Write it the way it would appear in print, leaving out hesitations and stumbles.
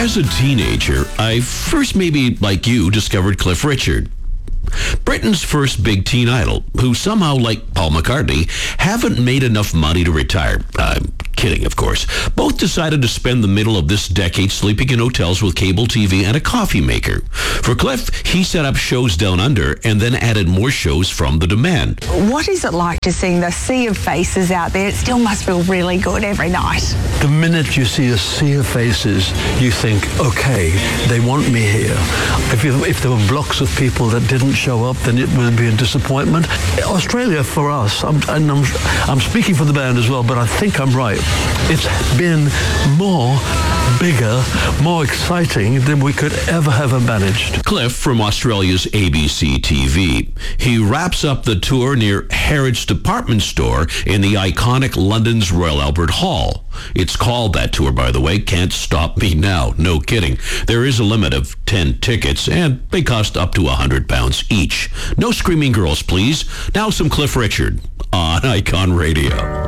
As a teenager, I first, maybe like you, discovered Cliff Richard. Britain's first big teen idol, who somehow, like Paul McCartney, haven't made enough money to retire. I'm kidding, of course. Both decided to spend the middle of this decade sleeping in hotels with cable TV and a coffee maker. For Cliff, he set up shows down under and then added more shows from the demand. What is it like just seeing the sea of faces out there? It still must feel really good every night. The minute you see a sea of faces, you think, okay, they want me here. If there were blocks of people that didn't show up, then it would be a disappointment. Australia, for us, I'm speaking for the band as well, but I think I'm right. It's been bigger, more exciting than we could ever have managed. Cliff from Australia's ABC TV. He wraps up the tour near Harrods Department Store in the iconic London's Royal Albert Hall. It's called that tour, by the way, Can't Stop Me Now. No kidding. There is a limit of 10 tickets, and they cost up to £100 each. No screaming girls, please. Now some Cliff Richard on Icon Radio.